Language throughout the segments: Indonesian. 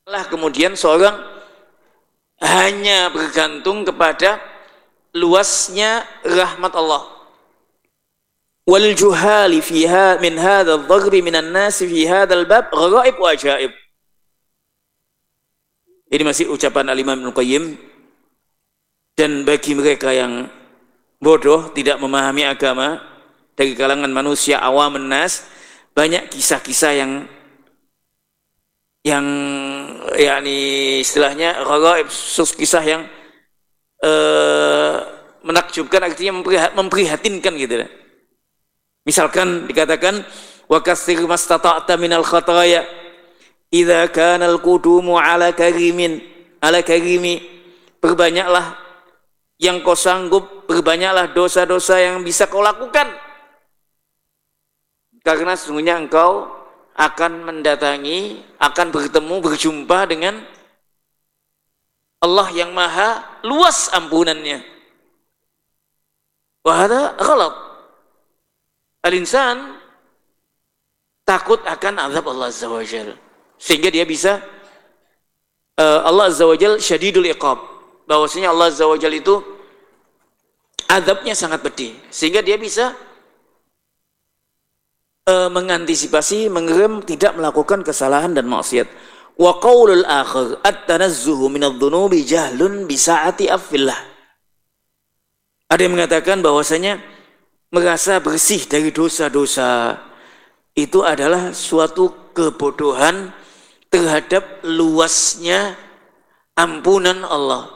Lah kemudian seorang hanya bergantung kepada luasnya rahmat Allah. Wal juhali fiha min hadzal dharbi minan nas fi hadzal bab gharaib wa ajaib. Ini masih ucapan Al-Imam Ibnu Qayyim. Dan bagi mereka yang bodoh, tidak memahami agama, dari kalangan manusia awam nas, banyak kisah-kisah yang yakni istilahnya gharaib, kisah yang menakjubkan, artinya memprihatinkan gitu. Misalkan dikatakan wa katsir mastata'ta minal khataya idza kana al-qudumu ala karimi, perbanyaklah yang kau sanggup, perbanyaklah dosa-dosa yang bisa kau lakukan, karena sesungguhnya engkau akan mendatangi, akan bertemu, berjumpa dengan Allah yang maha luas ampunannya. Wa hadza ghalat. Al-insan takut akan azab Allah Azza wa Jalla, sehingga dia bisa Allah Azza wa Jalla syadidul iqab, bahwasanya Allah Azza wa Jalla itu azabnya sangat pedih, sehingga dia bisa mengantisipasi, mengerem, tidak melakukan kesalahan dan maksiat. Wa qaulul akhir at-tanazzuhu minadh-dhunubi jahlun bi sa'ati affillah. Ada yang mengatakan bahwasanya merasa bersih dari dosa-dosa itu adalah suatu kebodohan terhadap luasnya ampunan Allah.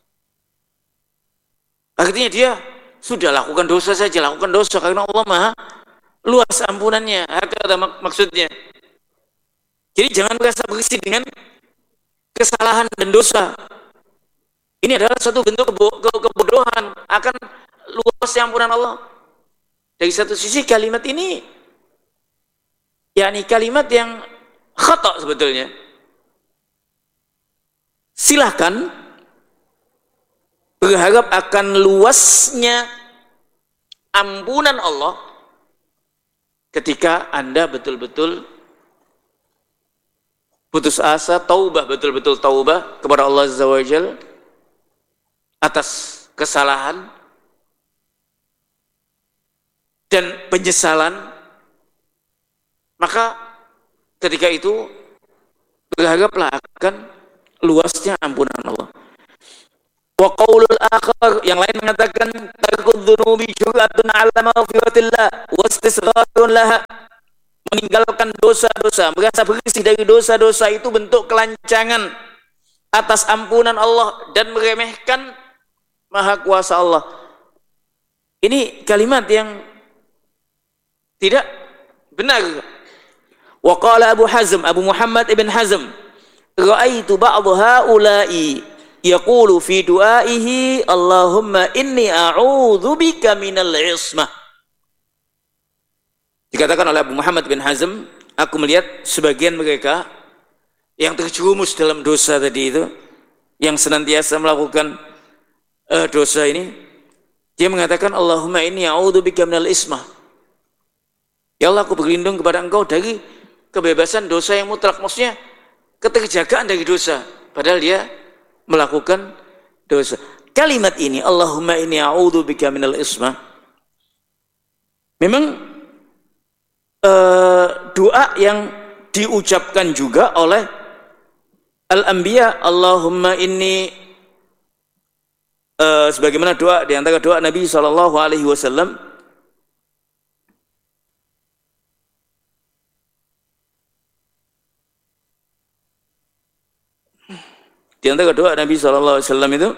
Artinya dia sudah lakukan dosa saja, lakukan dosa karena Allah maha luas ampunannya, hakada maksudnya. Jadi jangan merasa bersih dengan kesalahan dan dosa. Ini adalah suatu bentuk kebodohan akan luasnya ampunan Allah. Dari satu sisi kalimat ini yakni kalimat yang khata sebetulnya. Silahkan berharap akan luasnya ampunan Allah ketika Anda betul-betul putus asa, taubah, betul-betul taubah kepada Allah Azza wa Jalla atas kesalahan dan penyesalan, maka ketika itu berharaplah akan luasnya ampunan Allah. Wa qaulul akhar, yang lain mengatakan tarkudz dzunubi jur'atun 'ala maghfiratillah wa istisgharun laha, meninggalkan dosa-dosa, merasa bersih dari dosa-dosa itu bentuk kelancangan atas ampunan Allah dan meremehkan maha kuasa Allah. Ini kalimat yang tidak benar. Wa qala Abu Hazm, Abu Muhammad ibn Hazm, ra'aitu ba'd haula'i yaqulu fi du'aihi Allahumma inni a'udzu bika minal ismah. Dikatakan oleh Abu Muhammad bin Hazm, aku melihat sebagian mereka yang terjerumus dalam dosa tadi itu, yang senantiasa melakukan dosa ini, dia mengatakan Allahumma inni a'udzu bika minal ismah. Ya Allah, aku berlindung kepada Engkau dari kebebasan dosa yang mutlak, maksudnya keterjagaan dari dosa, padahal dia melakukan dosa. Kalimat ini Allahumma inni a'udzu bika minal ismah memang doa yang diucapkan juga oleh al-anbiya. Allahumma inni, sebagaimana doa di antara doa Nabi SAW, di antara doa Nabi SAW itu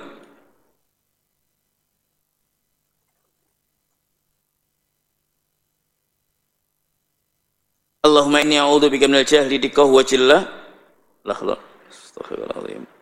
Allahumma inni a'udzu bika minal jahli diqqah wa jillah. Astaghfirullahaladzim.